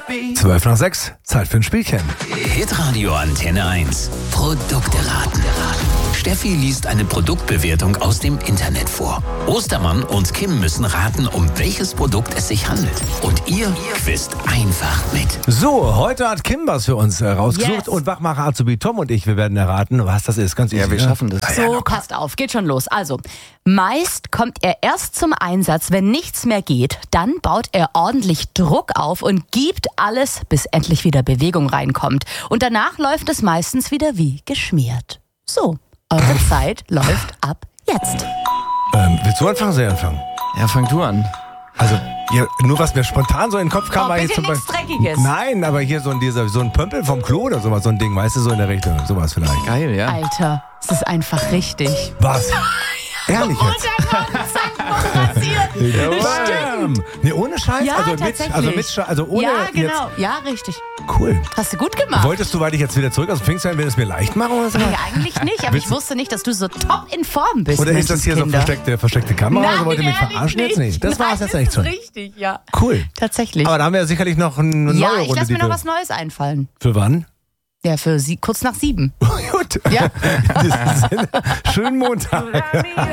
5:12, Zeit für ein Spielchen. Hitradio Antenne 1. Produkte raten. Steffi liest eine Produktbewertung aus dem Internet vor. Ostermann und Kim müssen raten, um welches Produkt es sich handelt. Und ihr quizt einfach mit. So, heute hat Kim was für uns rausgesucht. Yes. Und Wachmacher Azubi Tom und ich, wir werden erraten, was das ist. Ganz easy. Ja, wir schaffen das. So, passt auf, geht schon los. Also, meist kommt er erst zum Einsatz, wenn nichts mehr geht. Dann baut er ordentlich Druck auf und gibt alles, bis endlich wieder Bewegung reinkommt. Und danach läuft es meistens wieder wie geschmiert. So, eure Zeit läuft ab jetzt. Willst du anfangen, soll ich anfangen? Ja, fang du an. Also, hier, nur was mir spontan so in den Kopf kam, Oh, war bitte jetzt zum nichts Beispiel. Dreckiges. Nein, aber hier so ein Pömpel vom Klo oder sowas, so ein Ding, weißt du, so in der Richtung. Sowas vielleicht. Geil, ja. Alter, es ist einfach richtig. Was? Ehrlich jetzt? Bam! Nee, ohne Scheiß? Ja, also tatsächlich. also ohne Ja, genau. jetzt. Ja, richtig. Cool. Hast du gut gemacht. Wolltest du, weil ich jetzt wieder zurück aus dem Pfingstsein bin, es mir leicht machen oder so? Nee, eigentlich nicht, aber ich wusste nicht, dass du so top in Form bist. Oder ist das hier so Menschenskinder. versteckte Kamera? Nein, oder wollt ihr mich ehrlich verarschen jetzt nicht? Das war es Nein, jetzt echt das schon. ist richtig, ja. Cool. Tatsächlich. Aber da haben wir ja sicherlich noch eine neue Ja, Runde. ich lasse mir die noch wir- was Neues einfallen. Für wann? Ja, für kurz nach 7. Gut. Ja. In diesem Sinne, schönen Montag.